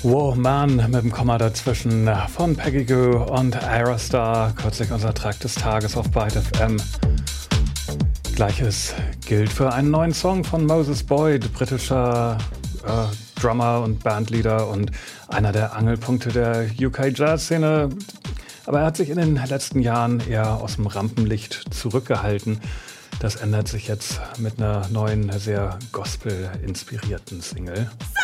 Wow, Man mit dem Komma dazwischen von Peggy Gou und Aerostar. Kürzlich unser Track des Tages auf Byte FM. Gleiches gilt für einen neuen Song von Moses Boyd, britischer Drummer und Bandleader und einer der Angelpunkte der UK-Jazz-Szene. Aber er hat sich in den letzten Jahren eher aus dem Rampenlicht zurückgehalten. Das ändert sich jetzt mit einer neuen, sehr gospel-inspirierten Single.